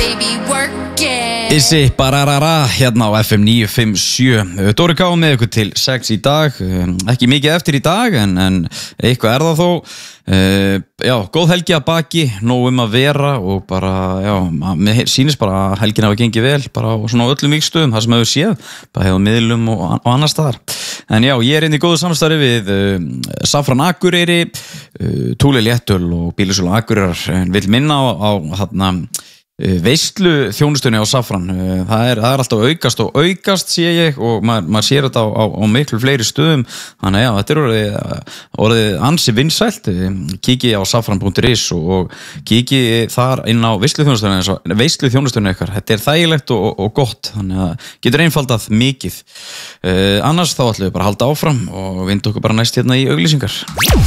baby, work it. Issi bararara hérna á FM 957. Dóri K með ykkur til 6 í dag. Ekki mikið eftir í dag en eitthvað er það þó. Já, góð helgi að baki, nóg að vera og bara, já, mér sýnist bara að helgin hafa gengið vel, bara á svona öllum vígstöðum, það sem hefur séð, bara hefur miðlum og annars staðar. En já, ég inn í góðu samstarfi við Safran Akureyri, Túli Léttöl og Bílasölu Akureyrar, vill minna á þarna veislu þjónustunni á Safran. Það er alltaf aukast sé ég og maður sér þetta á miklu fleiri stöðum, þannig já, þetta er orðið ansi vinsælt. Kíki á safran.is og kíki þar inn á veislu þjónustunni ykkar. Þetta er þægilegt og gott, þannig að getur einfaldað mikið. Annars þá ætlum við bara að halda áfram og vinda okkur bara næst hérna í auglýsingar.